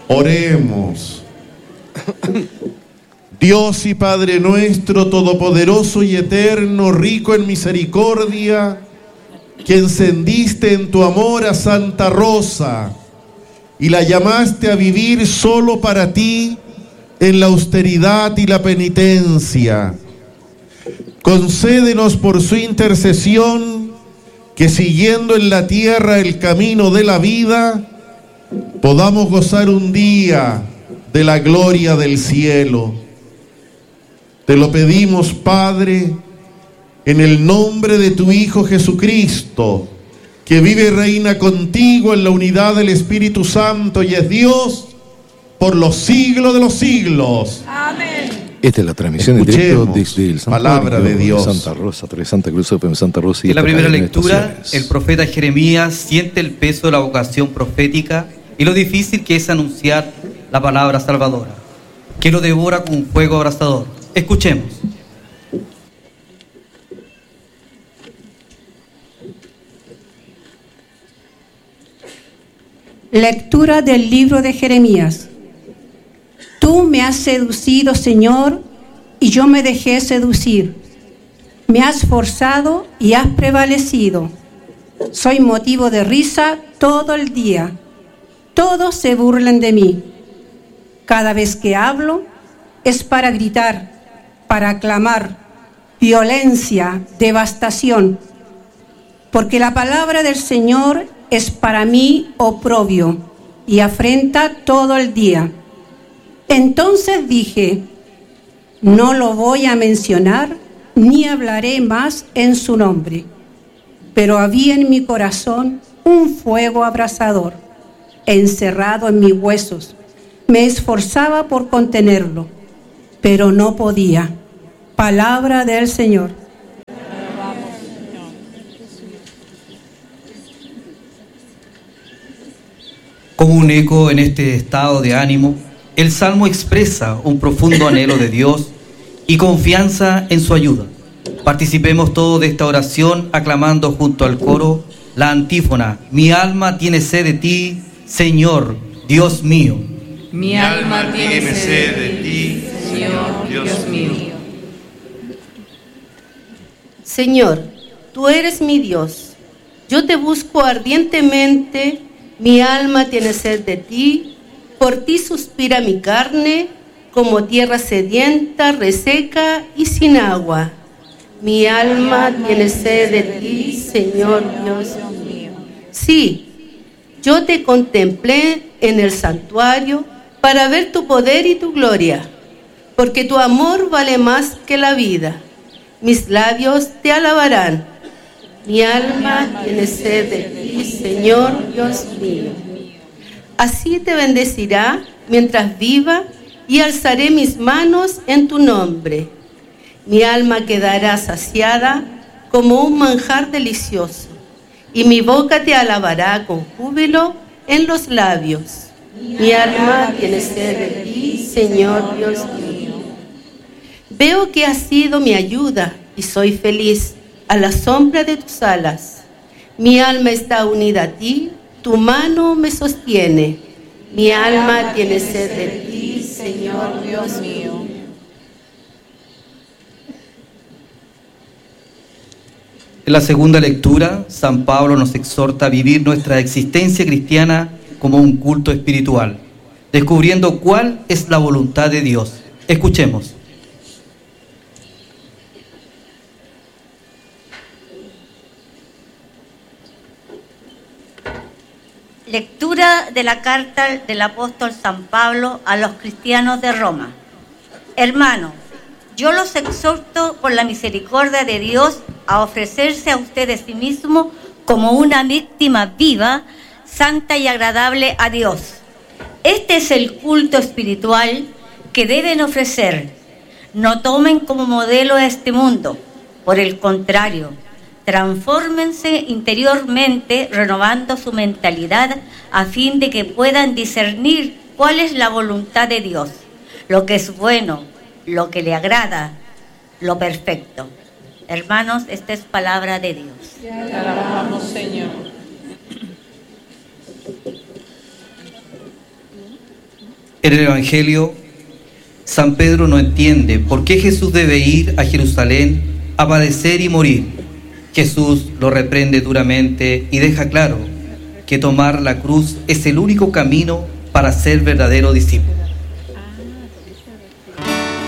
Oremos. Dios y Padre nuestro, todopoderoso y eterno, rico en misericordia, que encendiste en tu amor a Santa Rosa y la llamaste a vivir solo para ti en la austeridad y la penitencia. Concédenos por su intercesión que, siguiendo en la tierra el camino de la vida, podamos gozar un día de la gloria del cielo. Te lo pedimos, Padre, en el nombre de tu Hijo Jesucristo, que vive y reina contigo en la unidad del Espíritu Santo y es Dios por los siglos de los siglos. Amén. Esta es la transmisión en directo desde el Palabra de Dios. Santa Rosa, Santa Cruz de Santa Rosa. En la primera lectura, el profeta Jeremías siente el peso de la vocación profética y lo difícil que es anunciar la palabra salvadora, que lo devora con un fuego abrasador. Escuchemos. Lectura del libro de Jeremías. Tú me has seducido, Señor, y yo me dejé seducir. Me has forzado y has prevalecido. Soy motivo de risa todo el día. Todos se burlan de mí. Cada vez que hablo es para gritar, para clamar, violencia, devastación. Porque la palabra del Señor es para mí oprobio y afrenta todo el día. Entonces dije, no lo voy a mencionar ni hablaré más en su nombre. Pero había en mi corazón un fuego abrasador, encerrado en mis huesos. Me esforzaba por contenerlo, pero no podía. Palabra del Señor. Como un eco en este estado de ánimo, el Salmo expresa un profundo anhelo de Dios y confianza en su ayuda. Participemos todos de esta oración aclamando junto al coro la antífona: mi alma tiene sed de ti, Señor, Dios mío. Mi alma tiene sed de ti, Señor, Dios mío. Señor, tú eres mi Dios. Yo te busco ardientemente. Mi alma tiene sed de ti. Por ti suspira mi carne, como tierra sedienta, reseca y sin agua. Mi alma tiene sed de ti, Señor Dios mío. Sí, yo te contemplé en el santuario para ver tu poder y tu gloria, porque tu amor vale más que la vida. Mis labios te alabarán. Mi alma tiene sed de ti, Señor Dios mío. Así te bendecirá mientras viva y alzaré mis manos en tu nombre. Mi alma quedará saciada como un manjar delicioso y mi boca te alabará con júbilo en los labios. Mi alma tiene sed de ti, Señor Dios mío. Veo que has sido mi ayuda y soy feliz a la sombra de tus alas. Mi alma está unida a ti, tu mano me sostiene. Mi alma tiene sed de ti, Señor Dios mío. En la segunda lectura, San Pablo nos exhorta a vivir nuestra existencia cristiana como un culto espiritual, descubriendo cuál es la voluntad de Dios. Escuchemos. Lectura de la carta del apóstol San Pablo a los cristianos de Roma. Hermanos, yo los exhorto por la misericordia de Dios a ofrecerse a ustedes sí mismos como una víctima viva, santa y agradable a Dios. Este es el culto espiritual que deben ofrecer. No tomen como modelo a este mundo, por el contrario, transfórmense interiormente renovando su mentalidad a fin de que puedan discernir cuál es la voluntad de Dios, lo que es bueno, lo que le agrada, lo perfecto. Hermanos, esta es palabra de Dios. Te alabamos, Señor. En el Evangelio, San Pedro no entiende por qué Jesús debe ir a Jerusalén a padecer y morir. Jesús lo reprende duramente y deja claro que tomar la cruz es el único camino para ser verdadero discípulo.